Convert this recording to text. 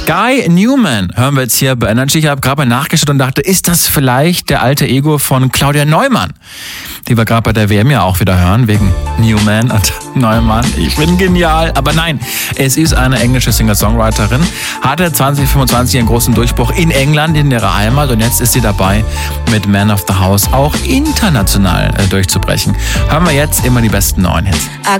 Guy Newman hören wir jetzt hier bei Energy. Ich habe gerade mal nachgeschaut und dachte, ist das vielleicht der alte Ego von Claudia Neumann, die wir gerade bei der WM ja auch wieder hören, wegen Newman und Neumann. Ich bin genial. Aber nein, es ist eine englische Singer-Songwriterin, hatte 2025 einen großen Durchbruch in England, in ihrer Heimat, und jetzt ist sie dabei, mit Man of the House auch international durchzubrechen. Hören wir jetzt immer die besten neuen Hits.